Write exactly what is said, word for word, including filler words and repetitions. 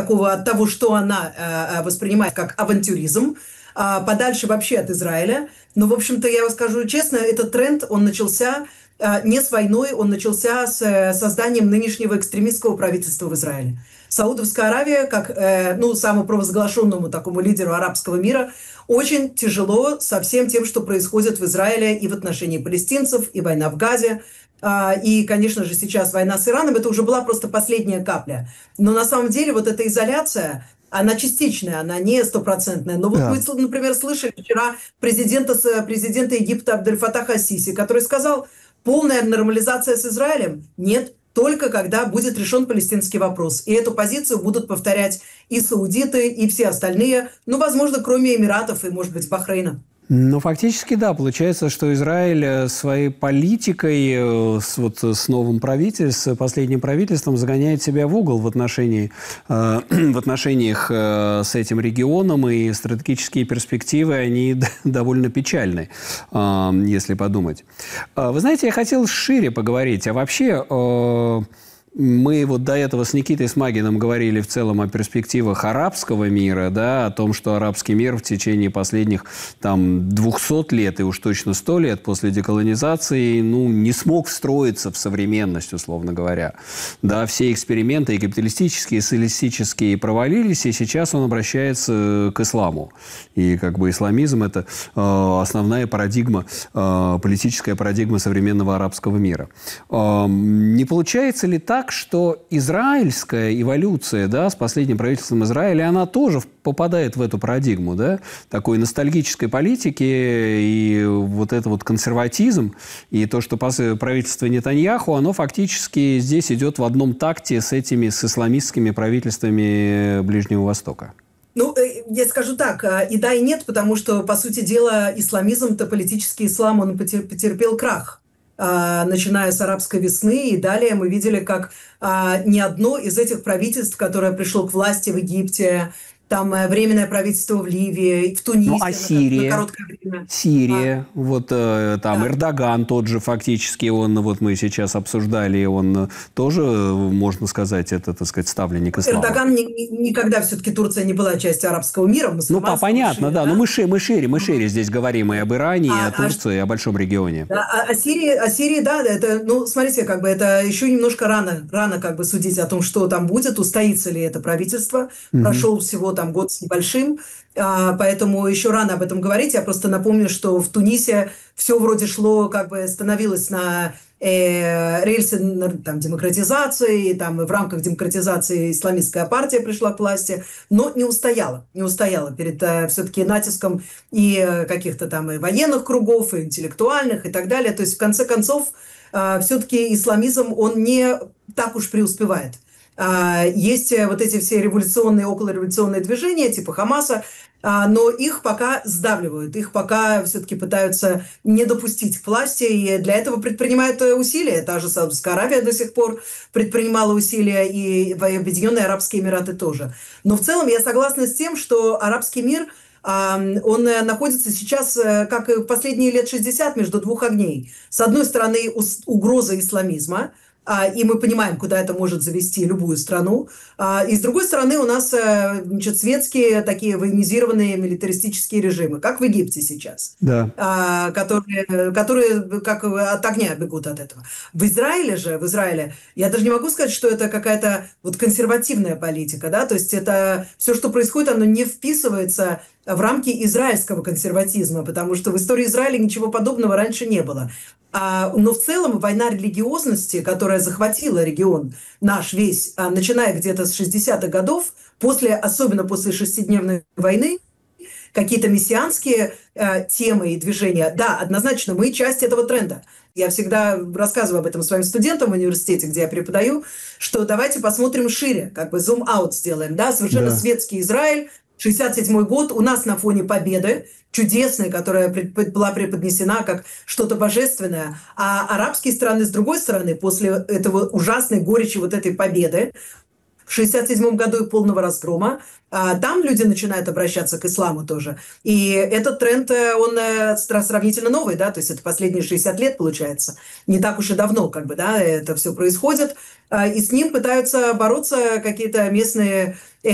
такого, от того, что она э, воспринимает как авантюризм, э, подальше вообще от Израиля. Но, в общем-то, я вам скажу честно, этот тренд, он начался э, не с войной, он начался с э, созданием нынешнего экстремистского правительства в Израиле. Саудовская Аравия, как э, ну, самопровозглашенному такому лидеру арабского мира, очень тяжело со всем тем, что происходит в Израиле и в отношении палестинцев, и война в Газе. И, конечно же, сейчас война с Ираном, это уже была просто последняя капля. Но на самом деле вот эта изоляция, она частичная, она не стопроцентная. Но вот Да. вы, например, слышали вчера президента, президента Египта Абдель-Фатаха ас-Сиси, который сказал, полная нормализация с Израилем? Нет, только когда будет решен палестинский вопрос. И эту позицию будут повторять и саудиты, и все остальные, ну, возможно, кроме Эмиратов и, может быть, Бахрейна. Ну, фактически, да. Получается, что Израиль своей политикой, с, вот, с новым правительством, с последним правительством загоняет себя в угол в, отношении, э, в отношениях э, с этим регионом, и стратегические перспективы, они довольно печальны, э, если подумать. Вы знаете, я хотел шире поговорить. А вообще... Э, Мы вот до этого с Никитой Смагиным говорили в целом о перспективах арабского мира, да, о том, что арабский мир в течение последних там двухсот лет и уж точно сто лет после деколонизации, ну, не смог встроиться в современность, условно говоря. Да, все эксперименты и капиталистические, и социалистические провалились, и сейчас он обращается к исламу. И как бы исламизм – это э, основная парадигма, э, политическая парадигма современного арабского мира. Э, не получается ли так, что израильская эволюция, да, с последним правительством Израиля, она тоже попадает в эту парадигму, да, такой ностальгической политики, и вот это вот консерватизм, и то, что правительство Нетаньяху, оно фактически здесь идет в одном такте с этими, с исламистскими правительствами Ближнего Востока? Ну, я скажу так, и да, и нет, потому что, по сути дела, исламизм-то, политический ислам, он потерпел крах. Начиная с арабской весны, и далее мы видели, как а, ни одно из этих правительств, которое пришло к власти в Египте, там временное правительство в Ливии, в Тунисе, ну, а Сирия? На, на короткое время. Сирия, а, вот э, там да. Эрдоган тот же фактически, он, вот мы сейчас обсуждали, он тоже, можно сказать, это, так сказать, ставленник ислама. Эрдоган ни, ни, никогда все-таки Турция не была частью арабского мира. Ну, понятно, да, да, но мы, шире, мы шире, мы шире здесь говорим и об Иране, а, и о Турции, а, и о большом регионе. Да, о, о, Сирии, о Сирии, да, это, ну, смотрите, как бы это еще немножко рано, рано как бы судить о том, что там будет, устоится ли это правительство. Угу. Прошел всего там год с небольшим. Поэтому еще рано об этом говорить. Я просто напомню, что в Тунисе все вроде шло, как бы становилось на э, рельсы там, демократизации, там, в рамках демократизации исламистская партия пришла к власти, но не устояла, не устояла перед э, все-таки натиском и э, каких-то там и военных кругов, и интеллектуальных, и так далее. То есть, в конце концов, э, все-таки исламизм, он не так уж преуспевает. Есть вот эти все революционные, околореволюционные движения типа Хамаса, но их пока сдавливают, их пока все-таки пытаются не допустить к власти, и для этого предпринимают усилия. Та же Саудовская Аравия до сих пор предпринимала усилия, и Объединенные Арабские Эмираты тоже. Но в целом я согласна с тем, что арабский мир, он находится сейчас, как и в последние лет шестьдесят, между двух огней. С одной стороны, угроза исламизма, и мы понимаем, куда это может завести любую страну. И с другой стороны, у нас, значит, светские такие военизированные милитаристические режимы, как в Египте сейчас, да. которые, которые как от огня бегут от этого. В Израиле же, в Израиле, я даже не могу сказать, что это какая-то вот консервативная политика, да, то есть это все, что происходит, оно не вписывается в рамки израильского консерватизма, потому что в истории Израиля ничего подобного раньше не было. Но в целом война религиозности, которая захватила регион наш весь, начиная где-то с шестидесятых годов, после, особенно после шестидневной войны, какие-то мессианские э, темы и движения, да, однозначно, мы часть этого тренда. Я всегда рассказываю об этом своим студентам в университете, где я преподаю, что давайте посмотрим шире, как бы зум-аут сделаем, да, совершенно да. Светский Израиль, шестьдесят седьмой год, у нас на фоне победы, чудесной, которая была преподнесена как что-то божественное, а арабские страны, с другой стороны, после этого ужасной горечи вот этой победы, в шестьдесят седьмом году и полного разгрома, там люди начинают обращаться к исламу тоже. И этот тренд, он сравнительно новый, да, то есть это последние шестьдесят лет, получается. Не так уж и давно, как бы, да, это все происходит. И с ним пытаются бороться какие-то местные